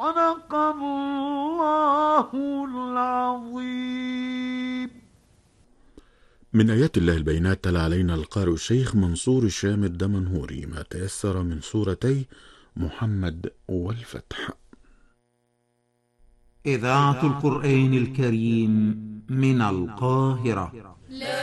صدق الله العظيم. من آيات الله البينات تلا علينا القارئ الشيخ منصور الشام الدمنهوري ما تيسر من سورتي محمد والفتح. إذاعة القرآن الكريم من القاهرة.